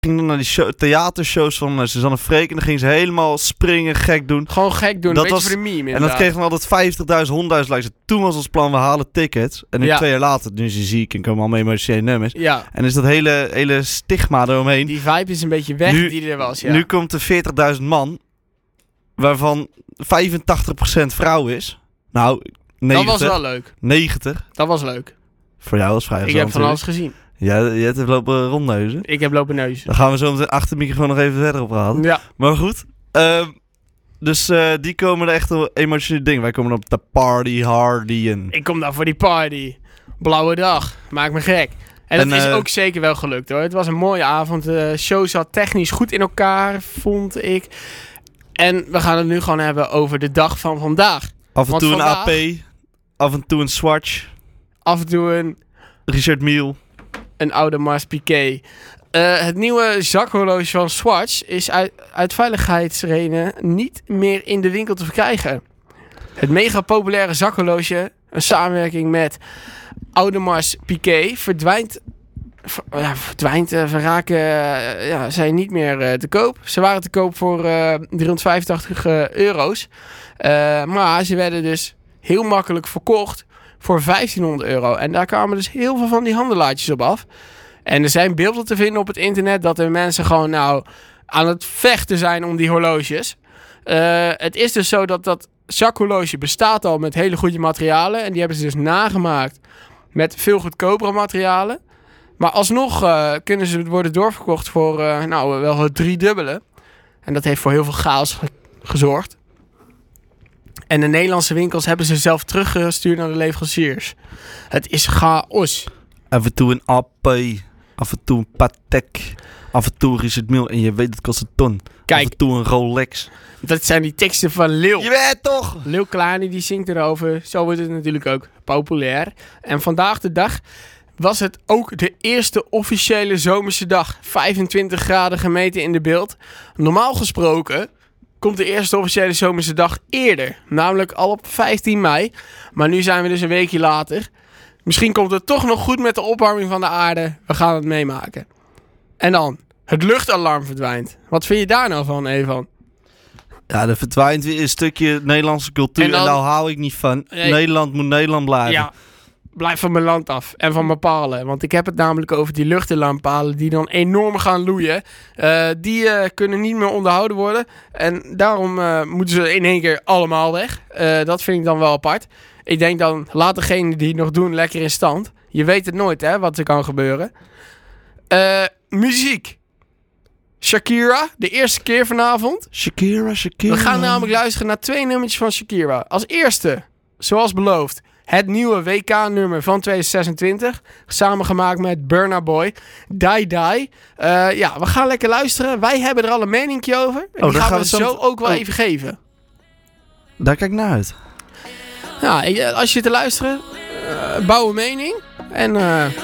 ging dan naar die theatershows van Suzanne Freek. En dan ging ze helemaal springen, gek doen. Gewoon gek doen, Dat een beetje was- voor de meme En inderdaad. dat kreeg dan altijd 50.000, 100.000 likes. Toen was ons plan, we halen tickets. En nu Ja. 2 jaar later, nu is hij ziek en komen allemaal emotionele nummers. Ja, En is dat hele stigma eromheen. die vibe is een beetje weg Nu- die er was, ja. Nu komt er 40.000 man, waarvan 85% vrouw is. Nou, 90. Dat was wel leuk. 90. Dat was leuk. Voor jou was vrij Ik heb van alles gezien. Ja, je hebt lopen rondneuzen. Ik heb lopen neuzen. Daar gaan we zo meteen achter de microfoon nog even verder op praten. Ja. Maar goed. Dus die komen er echt een emotionele ding. Wij komen op de party hardy en... Ik kom daar voor die party. Blauwe dag. Maakt me gek. En dat is ook zeker wel gelukt hoor. Het was een mooie avond. De show zat technisch goed in elkaar, vond ik. En we gaan het nu gewoon hebben over de dag van vandaag. Af en Want toe een vandaag- AP. Af en toe een Swatch. Af en toe Richard Mille. een oude Mars Piquet. Het nieuwe zakhorloge van Swatch is uit veiligheidsredenen niet meer in de winkel te verkrijgen. Het mega populaire zakhorloge, een samenwerking met Audemars Piguet, zijn niet meer te koop. Ze waren te koop voor 385 euro's. Maar ze werden dus heel makkelijk verkocht voor 1500 euro. En daar kwamen dus heel veel van die handelaartjes op af. En er zijn beelden te vinden op het internet dat er mensen gewoon aan het vechten zijn om die horloges. Het is dus zo dat zakhorloge bestaat al met hele goede materialen. En die hebben ze dus nagemaakt met veel goedkopere materialen. Maar alsnog kunnen ze worden doorverkocht voor wel het driedubbele. En dat heeft voor heel veel chaos gezorgd. En de Nederlandse winkels hebben ze zelf teruggestuurd naar de leveranciers. Het is chaos. Af en toe een AP. Af en toe een Patek. Af en toe Richard Mille. En je weet het kost een ton. Kijk. Af en toe een Rolex. Dat zijn die teksten van Lil. Je weet toch! Lil Kleine die zingt erover. Zo wordt het natuurlijk ook populair. En vandaag de dag was het ook de eerste officiële zomerse dag. 25 graden gemeten in de beeld. Normaal gesproken komt de eerste officiële zomerse dag eerder. Namelijk al op 15 mei. Maar nu zijn we dus een weekje later. Misschien komt het toch nog goed met de opwarming van de aarde. We gaan het meemaken. En dan, het luchtalarm verdwijnt. Wat vind je daar nou van, Evan? Ja, er verdwijnt weer een stukje Nederlandse cultuur. En, En dan- daar hou ik niet van. Nee. Nederland moet Nederland blijven. Ja, blijf van mijn land af en van mijn palen. Want ik heb het namelijk over die luchtalarmpalen die dan enorm gaan loeien. Die kunnen niet meer onderhouden worden. En daarom moeten ze in één keer allemaal weg. Dat vind ik dan wel apart. Ik denk dan, laat degene die het nog doen lekker in stand. Je weet het nooit, hè, wat er kan gebeuren. Muziek. Shakira, de eerste keer vanavond. Shakira. We gaan namelijk luisteren naar 2 nummertjes van Shakira. Als eerste, zoals beloofd, het nieuwe WK-nummer van 2026. Samengemaakt met Burna Boy. Die Die. We gaan lekker luisteren. Wij hebben er al een meningje over. En die daar gaan gaan we we zo zo- ook wel even geven. Daar kijk ik naar uit. Ja, als je te luisteren, bouw een mening. En